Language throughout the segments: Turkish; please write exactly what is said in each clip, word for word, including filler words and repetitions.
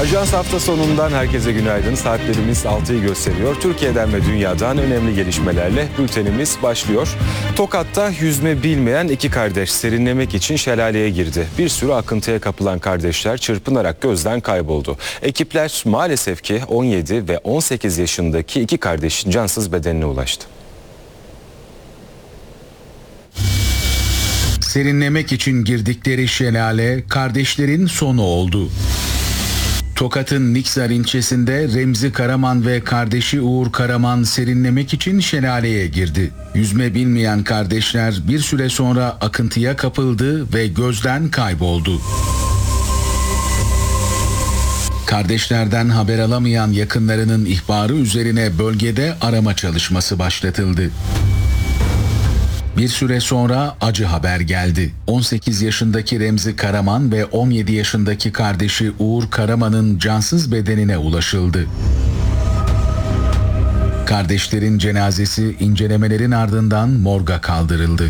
Ajans hafta sonundan herkese günaydın. Saatlerimiz altıyı gösteriyor. Türkiye'den ve dünyadan önemli gelişmelerle bültenimiz başlıyor. Tokat'ta yüzme bilmeyen iki kardeş serinlemek için şelaleye girdi. Bir sürü akıntıya kapılan kardeşler çırpınarak gözden kayboldu. Ekipler maalesef ki on yedi ve on sekiz yaşındaki iki kardeşin cansız bedenine ulaştı. Serinlemek için girdikleri şelale kardeşlerin sonu oldu. Tokat'ın Niksar ilçesinde Remzi Karaman ve kardeşi Uğur Karaman serinlemek için şelaleye girdi. Yüzme bilmeyen kardeşler bir süre sonra akıntıya kapıldı ve gözden kayboldu. Kardeşlerden haber alamayan yakınlarının ihbarı üzerine bölgede arama çalışması başlatıldı. Bir süre sonra acı haber geldi. on sekiz yaşındaki Remzi Karaman ve on yedi yaşındaki kardeşi Uğur Karaman'ın cansız bedenine ulaşıldı. Kardeşlerin cenazesi incelemelerin ardından morga kaldırıldı.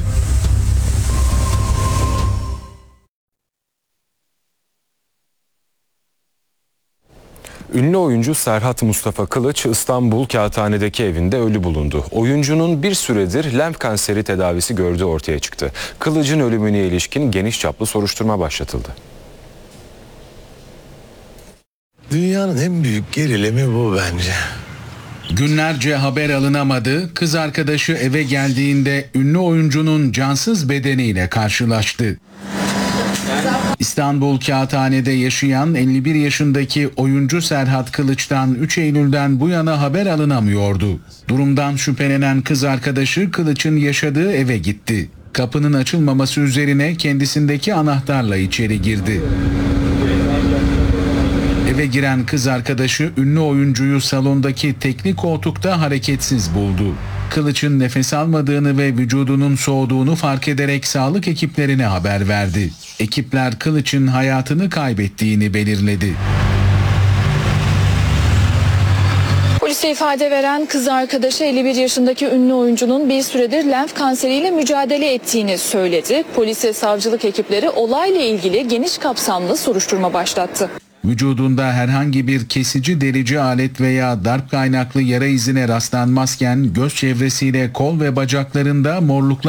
Ünlü oyuncu Serhat Mustafa Kılıç İstanbul Kağıthane'deki evinde ölü bulundu. Oyuncunun bir süredir lenf kanseri tedavisi gördüğü ortaya çıktı. Kılıç'ın ölümüne ilişkin geniş çaplı soruşturma başlatıldı. Dünyanın en büyük gerilimi bu bence. Günlerce haber alınamadı. Kız arkadaşı eve geldiğinde ünlü oyuncunun cansız bedeniyle karşılaştı. İstanbul Kağıthane'de yaşayan elli bir yaşındaki oyuncu Serhat Kılıç'tan üç Eylül'den bu yana haber alınamıyordu. Durumdan şüphelenen kız arkadaşı Kılıç'ın yaşadığı eve gitti. Kapının açılmaması üzerine kendisindeki anahtarla içeri girdi. Eve giren kız arkadaşı ünlü oyuncuyu salondaki tekli koltukta hareketsiz buldu. Kılıç'ın nefes almadığını ve vücudunun soğuduğunu fark ederek sağlık ekiplerine haber verdi. Ekipler Kılıç'ın hayatını kaybettiğini belirledi. Polise ifade veren kız arkadaşı elli bir yaşındaki ünlü oyuncunun bir süredir lenf kanseriyle mücadele ettiğini söyledi. Polise savcılık ekipleri olayla ilgili geniş kapsamlı soruşturma başlattı. Vücudunda herhangi bir kesici delici alet veya darp kaynaklı yara izine rastlanmazken göz çevresiyle kol ve bacaklarında morluklar